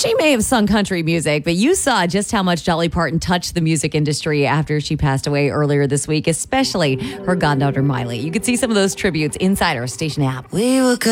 She may have sung country music, but you saw just how much Dolly Parton touched the music industry after she passed away earlier this week, especially her goddaughter Miley. You could see some of those tributes inside our station app. We were good.